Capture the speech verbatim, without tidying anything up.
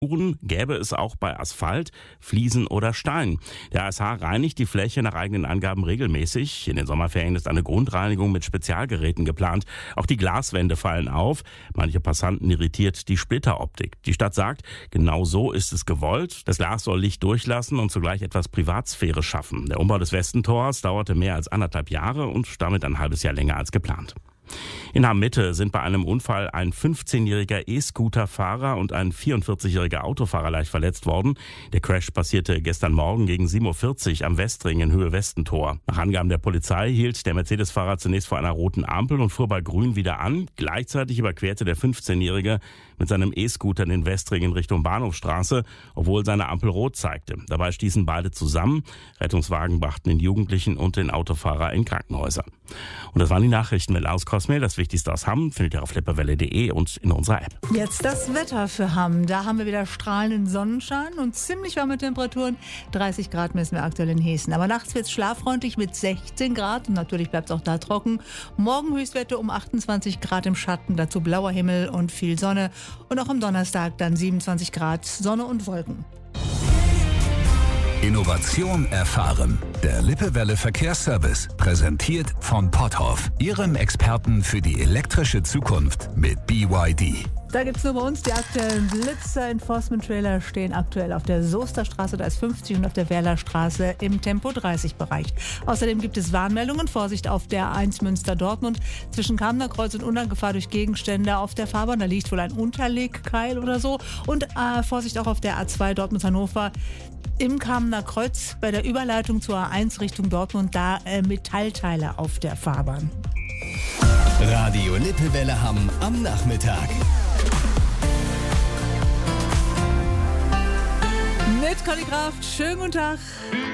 Spuren gäbe es auch bei Asphalt, Fliesen oder Stein. Der A S H reinigt die Fläche nach eigenen Angaben regelmäßig. In den Sommerferien ist eine Grundreinigung mit Spezialgeräten geplant. Auch die Glaswände fallen auf. Manche Passanten irritiert die Splitteroptik. Die Stadt sagt, genau so ist es gewollt. Das Glas soll Licht durchlassen und zugleich etwas Privatsphäre schaffen. Der Umbau des Westentors dauerte mehr als anderthalb Jahre und damit ein halbes Jahr länger als geplant. In Hamm-Mitte sind bei einem Unfall ein fünfzehnjähriger E-Scooter-Fahrer und ein vierundvierzigjähriger Autofahrer leicht verletzt worden. Der Crash passierte gestern Morgen gegen sieben Uhr vierzig am Westring in Höhe Westentor. Nach Angaben der Polizei hielt der Mercedes-Fahrer zunächst vor einer roten Ampel und fuhr bei Grün wieder an. Gleichzeitig überquerte der fünfzehnjährige mit seinem E-Scooter den Westring in Richtung Bahnhofstraße, obwohl seine Ampel rot zeigte. Dabei stießen beide zusammen. Rettungswagen brachten den Jugendlichen und den Autofahrer in Krankenhäuser. Und das waren die Nachrichten mit Lars Kosmel. Das Wichtigste aus Hamm findet ihr auf lippewelle punkt de und in unserer App. Jetzt das Wetter für Hamm. Da haben wir wieder strahlenden Sonnenschein und ziemlich warme Temperaturen. dreißig Grad messen wir aktuell in Hessen. Aber nachts wird es schlaffreundlich mit sechzehn Grad und natürlich bleibt es auch da trocken. Morgen Höchstwerte um achtundzwanzig Grad im Schatten, dazu blauer Himmel und viel Sonne. Und auch am Donnerstag dann siebenundzwanzig Grad, Sonne und Wolken. Innovation erfahren. Der Lippewelle Verkehrsservice, präsentiert von Potthoff, Ihrem Experten für die elektrische Zukunft mit B Y D. Da gibt es nur bei uns die aktuellen Blitzer. Enforcement-Trailer stehen aktuell auf der Soesterstraße, da ist fünfzig, und auf der Werlerstraße im Tempo dreißig Bereich. Außerdem gibt es Warnmeldungen. Vorsicht auf der A eins Münster-Dortmund zwischen Kamener Kreuz und Unlandgefahr durch Gegenstände auf der Fahrbahn. Da liegt wohl ein Unterlegkeil oder so. Und äh, Vorsicht auch auf der A zwei Dortmund-Hannover im Kamener Kreuz bei der Überleitung zur A eins Richtung Dortmund. Da äh, Metallteile auf der Fahrbahn. Radio Lippewelle Hamm am Nachmittag. Mit Conny Kraft, schönen guten Tag.